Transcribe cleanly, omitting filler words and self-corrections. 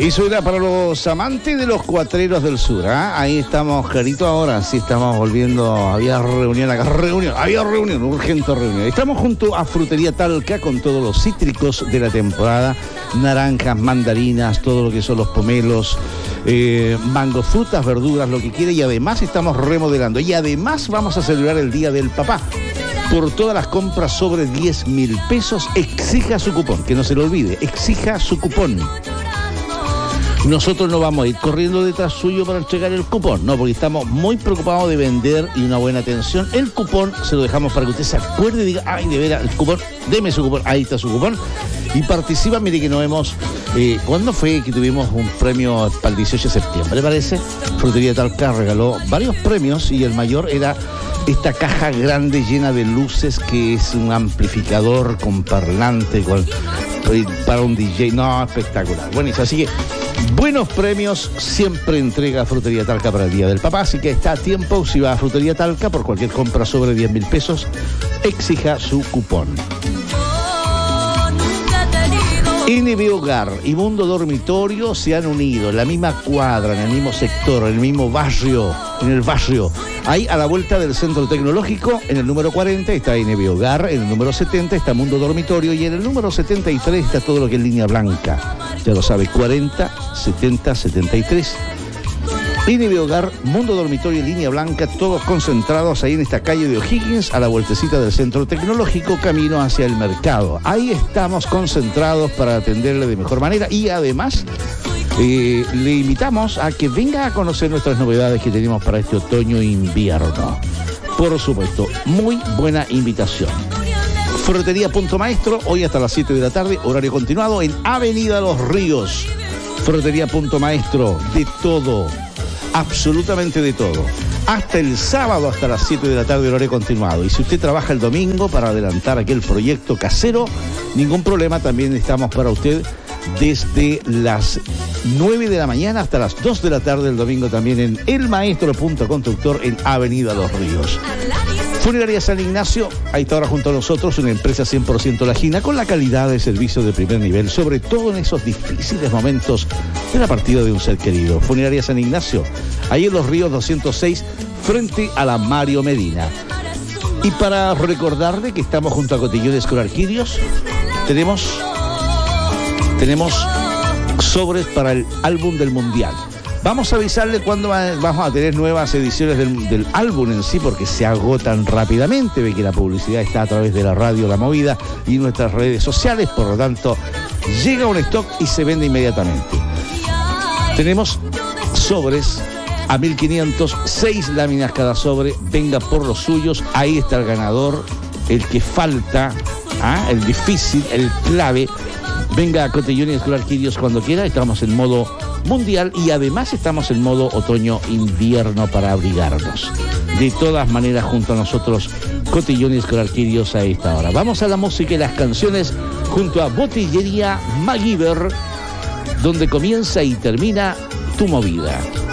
Eso era para los amantes de los cuatreros del sur, ¿eh? Ahí estamos, clarito ahora, sí estamos volviendo, había reunión acá, urgente reunión. Estamos junto a Frutería Talca con todos los cítricos de la temporada, naranjas, mandarinas, todo lo que son los pomelos, mangos, frutas, verduras, lo que quiera, y además estamos remodelando. Y además vamos a celebrar el Día del Papá. Por todas las compras sobre 10.000 pesos, exija su cupón, que no se lo olvide, exija su cupón. Nosotros no vamos a ir corriendo detrás suyo para entregar el cupón, no, porque estamos muy preocupados de vender y una buena atención. El cupón se lo dejamos para que usted se acuerde y diga, ay, de veras, el cupón, deme su cupón, ahí está su cupón. Y participa, mire que nos hemos, ¿cuándo fue que tuvimos un premio para el 18 de septiembre, parece? Frutería Talca regaló varios premios y el mayor era esta caja grande llena de luces que es un amplificador con parlante, para un DJ, no, espectacular. Buenísimo, así que buenos premios siempre entrega Frutería Talca para el Día del Papá, así que está a tiempo. Si va a Frutería Talca por cualquier compra sobre 10.000 pesos, exija su cupón. NB Hogar y Mundo Dormitorio se han unido en la misma cuadra, en el mismo sector, en el mismo barrio, Ahí a la vuelta del Centro Tecnológico, en el número 40 está NB Hogar, en el número 70 está Mundo Dormitorio y en el número 73 está todo lo que es línea blanca. Ya lo sabe, 40, 70, 73. NB Hogar, Mundo Dormitorio y Línea Blanca, todos concentrados ahí en esta calle de O'Higgins, a la vueltecita del Centro Tecnológico, camino hacia el mercado. Ahí estamos concentrados para atenderle de mejor manera y además le invitamos a que venga a conocer nuestras novedades que tenemos para este otoño e invierno. Por supuesto, muy buena invitación. Frutería Punto Maestro, hoy hasta las 7 de la tarde, horario continuado en Avenida Los Ríos. Frutería Punto Maestro, de todo. Absolutamente de todo. Hasta el sábado, hasta las 7 de la tarde, horario continuado. Y si usted trabaja el domingo para adelantar aquel proyecto casero, ningún problema, también estamos para usted desde las 9 de la mañana hasta las 2 de la tarde el domingo, también en El Maestro Punto Constructor en Avenida Los Ríos. Funeraria San Ignacio, ahí está ahora junto a nosotros, una empresa 100% lajina con la calidad de servicio de primer nivel, sobre todo en esos difíciles momentos de la partida de un ser querido. Funeraria San Ignacio, ahí en Los Ríos 206, frente a la Mario Medina. Y para recordarle que estamos junto a Cotillones con Arquirios, tenemos sobres para el álbum del Mundial. Vamos a avisarle cuándo vamos a tener nuevas ediciones del álbum en sí, porque se agotan rápidamente. Ve que la publicidad está a través de la radio La Movida y nuestras redes sociales, por lo tanto, llega un stock y se vende inmediatamente. Tenemos sobres a 1.500, 6 láminas cada sobre. Venga por los suyos, ahí está el ganador, el que falta, el difícil, el clave. Venga a Cotillones con Arquirios cuando quiera, estamos en modo mundial y además estamos en modo otoño-invierno para abrigarnos. De todas maneras, junto a nosotros, Cotillones con Arquirios a esta hora. Vamos a la música y las canciones junto a Botillería MacGyver, donde comienza y termina tu movida.